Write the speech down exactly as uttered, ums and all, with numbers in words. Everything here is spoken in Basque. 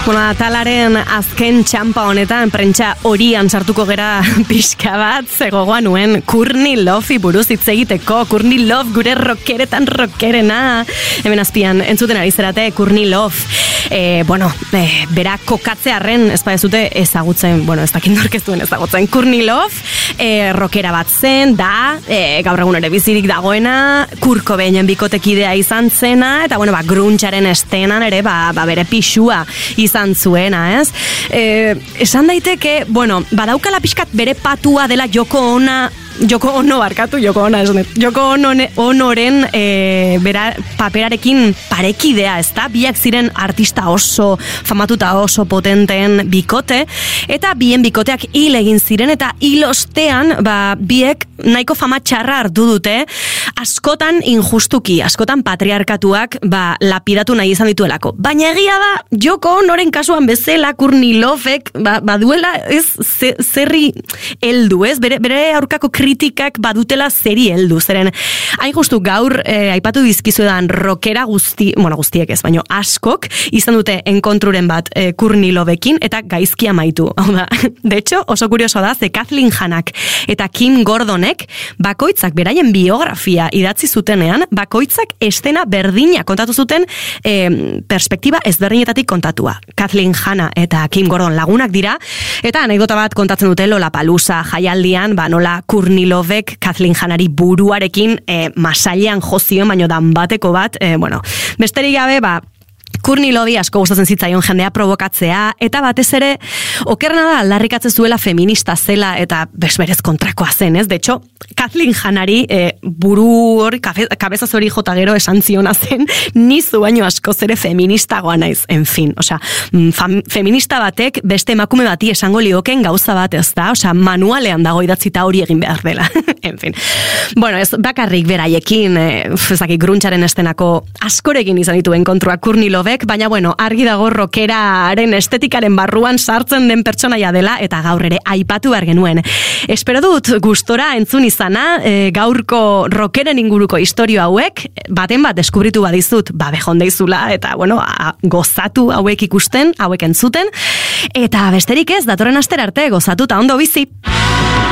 Bueno, atalaren azken txampa honetan, prentsa horian sartuko gera pixka bat, zegogoa nuen Courtney Love'i buruz hitz egiteko. Courtney Love gure rockeretan rockerena. Hemen azpian entzuten ari zerate Courtney Love. E, bueno, e, bera kokatzearren ez badezute ezagutzen, bueno, ez dakit norkeztuen ezagutzen. Courtney Love, e, rockera bat zen, da, e, gaur egun ere bizirik dagoena, Kurt Cobainen bikotekidea izan zena, eta bueno, ba, grungearen estenan ere, ba, ba bere pixua izan zuena, ez? E, esan daiteke, bueno, badaukala pixkat bere patua dela Yoko Ona, Joko Ono barkatu, Joko Ona esanet. Joko Onone, Onoren e, bera paperarekin parekidea, ezta? Biak ziren artista oso famatuta oso potenteen bikote, eta bien bikoteak hil egin ziren, eta hil ostean, ba, biek nahiko fama txarra hartu dute, askotan injustuki, askotan patriarkatuak ba, lapidatu nahi izan dituelako. Baina egia da, Joko Onoren kasuan bezala, Courtney Lovek, ba, baduela ez ze, zerri heldu, ez? Bere, bere aurkako kritikak badutela zeri heldu, zeren hain justu gaur eh, aipatu dizkizuedan rockera guzti, bueno, guztiek ez, baino askok izan dute enkontruren bat eh, Courtney Lovekin eta gaizki amaitu. Hau da, de hecho, oso kurioso da, ze Kathleen Hannak eta Kim Gordonek bakoitzak beraien biografia idatzi zutenean, bakoitzak estena berdina kontatu zuten eh, perspektiba ezberdinetatik kontatua. Kathleen Hanna eta Kim Gordon lagunak dira, eta anekdota bat kontatzen dute Lollapalooza jaialdian, ba nola Courtney Lovek Kathleen Hannari buruarekin e, masailean jozion, baino dan bateko bat, e, bueno, besterik gabe, ba, Courtney Love'i asko gustatzen zitzaion jendea provokatzea, eta batez ere, okerrena da aldarrikatzen zuela feminista zela, eta bezberez kontrakoa zen, ez? De hecho, Kathleen Hannari e, buru hori, kabezaz hori jota gero esan ziona zen, nizu baino asko zere feministagoa naiz, en fin, osea, fam, feminista batek beste emakume bati esango lioken gauza bat ez da, osea, manualean dago idatzita hori egin behar dela, en fin. Bueno, ez bakarrik beraiekin, e, ezakik grungearen estenako askorekin izan dituen kontrua Courtney Love, baina bueno, argi dago rockeraren estetikaren barruan sartzen den pertsonaia dela, eta gaur ere aipatu behar genuen. Espero dut gustora entzun izana, e, gaurko rockeren inguruko istorio hauek, baten bat deskubritu badizut, ba bejondeizula, eta bueno, a, gozatu hauek ikusten, hauek entzuten, eta besterik ez, datorren astera arte, gozatu eta ondo bizi.